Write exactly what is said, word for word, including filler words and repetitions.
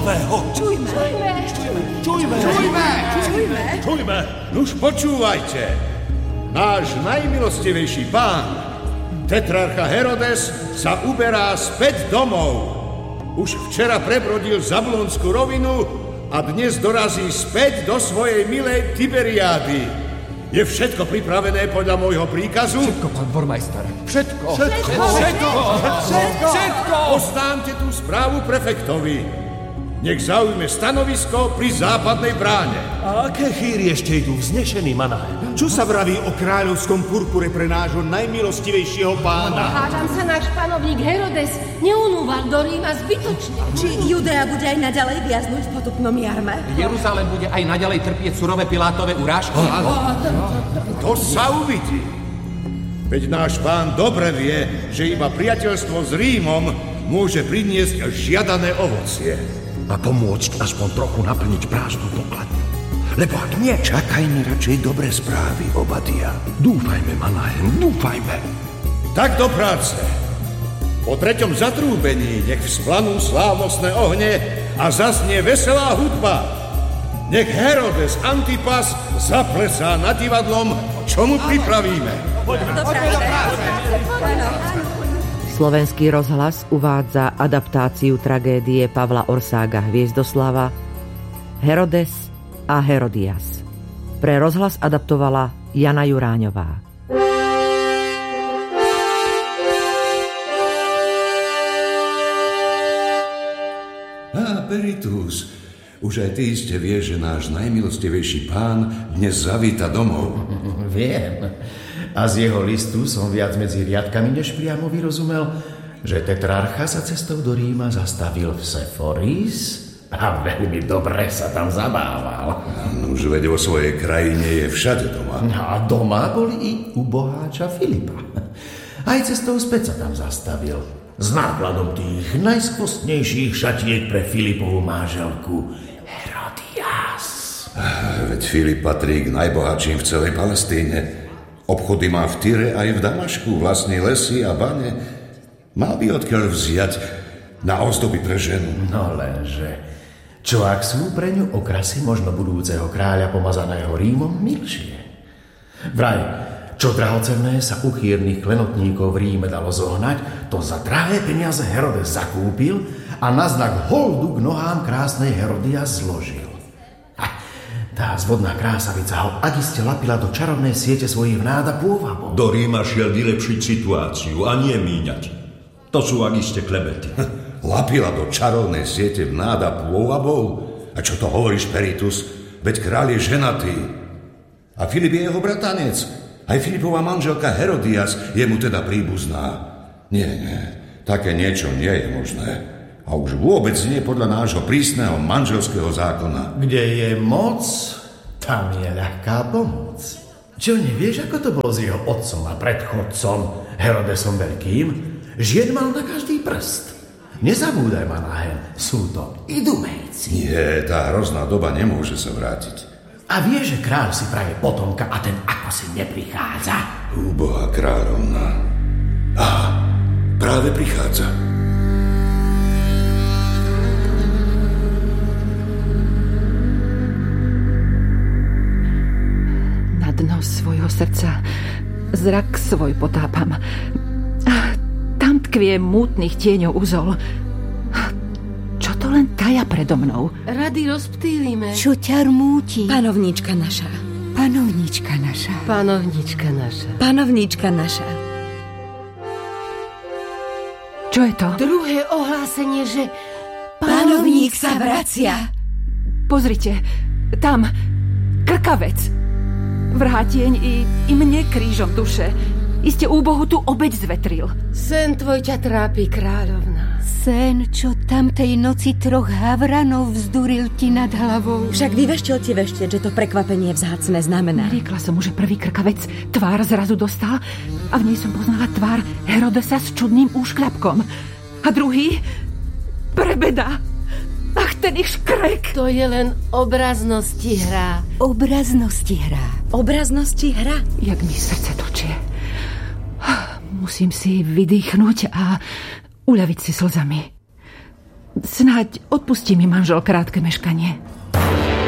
Čujme ho. Čujme. Čujme. Čujme. Čujme. Čujme. Čujme. Nuž počúvajte. Náš najmilostivejší pán, tetrarcha Herodes, sa uberá späť domov. Už včera prebrodil Zabulonskú rovinu a dnes dorazí späť do svojej milej Tiberiády. Je všetko pripravené podľa môjho príkazu? Všetko, pán dvormajster. Všetko. Všetko. Všetko. Všetko. Všetko. Oznámte tú správu prefektovi. Nech zaujme stanovisko pri západnej bráne. A aké chýry ešte idú vznešený, Manahem? Čo sa vraví o kráľovskom purpure pre nášho najmilostivejšieho pána? Hádam sa, náš panovník Herodes neunúval do Ríma zbytočne. Či Judea bude aj naďalej viaznuť v potupnom jarme? Jeruzalém bude aj naďalej trpieť surové Pilátove urážky? To sa uvidí. Veď náš pán dobre vie, že iba priateľstvo s Rímom môže priniesť žiadané ovocie. A pomôcť aspoň trochu naplniť prázdnu pokladňu. Lebo ak nie... Čakajme radšej dobré správy, Obadia. Dúfajme, Manahem, dúfajme. Tak do práce. Po treťom zatrúbení nech vzplanú slávnostné ohne a zaznie veselá hudba. Nech Herodes Antipas zaplesá nad divadlom, čo mu pripravíme. Poďme. Poďme do práce. Slovenský rozhlas uvádza adaptáciu tragédie Pavla Orsága Hviezdoslava Herodes a Herodias. Pre rozhlas adaptovala Jana Juráňová. Á, Peritus, už aj ty iste vieš, že náš najmilostivejší pán dnes zavíta domov. Viem. A z jeho listu som viac medzi riadkami než priamo vyrozumel, že tetrarcha sa cestou do Ríma zastavil v Seforis a veľmi dobre sa tam zabával. Už veď vo svojej krajine je všade doma. A doma boli i u boháča Filipa. Aj cestou späť sa tam zastavil. S nákladom tých najskvostnejších šatiek pre Filipovú máželku Herodias. Veď Filip patrí k najbohatším v celej Palestíne. Obchody má v Tyre aj v Damašku, vlastní lesy a bane. Mal by odkiaľ vziať na ozdoby pre ženu. No lenže, čo ak sú pre ňu okrasy možno budúceho kráľa pomazaného Rímom milšie? Vraj, čo drahocenné sa u chýrnych klenotníkov v Ríme dalo zohnať, to za drahé peniaze Herodes zakúpil a na znak holdu k nohám krásnej Herodias zložil. Tá zvodná krásavica ho akiste lapila do čarovnej siete svojich vnád a pôvabov. Do Ríma šiel vylepšiť situáciu a nie míňať. To sú akiste klebety. Lapila do čarovnej siete vnád a pôvabov? A čo to hovoríš, Peritus? Veď kráľ je ženatý. A Filip je jeho bratanec. Aj Filipová manželka Herodias je mu teda príbuzná. Nie, nie, také niečo nie je možné. A už vôbec nie podľa nášho prísneho manželského zákona. Kde je moc, tam je ľahká pomoc. Čo nevieš, ako to bolo s jeho otcom a predchodcom Herodesom Veľkým? Žien mal na každý prst. Nezabúdaj, Manahem, sú to idumejci. Nie, tá hrozná doba nemôže sa vrátiť. A vieš, že kráľ si praje potomka a ten ako si neprichádza? Úbohá kráľovna. Á, práve prichádza. Dno svojho srdca zrak svoj potápam. Tam tkvie mútnych tieňov úzol. Čo to len taja predo mnou? Rady rozptýlime. Čo ťa rmúti? Panovnička naša. Panovnička naša. Panovnička naša. Panovnička naša. Čo je to? Druhé ohlásenie, že panovník sa vracia. Pozrite, tam krkavec. Vrhá tieň i, i mne krížom duše. Iste úbohu tu obeť zvetril. Sen tvoj ťa trápi, kráľovná. Sen, čo tamtej noci troch havranov vzduril ti nad hlavou. Však vyveštil ti veštieť, že to prekvapenie vzácne znamená. Riekla som mu, že prvý krkavec tvár zrazu dostal a v nej som poznala tvár Herodesa s čudným úškľapkom. A druhý prebeda. Ach, ten ich škrek. To je len obraznosti hra. Obraznosti hra. Obraznosti hra. Jak mi srdce točie. Musím si vydýchnuť a uľaviť si slzami. Snáď odpustí mi manžel krátke meškanie.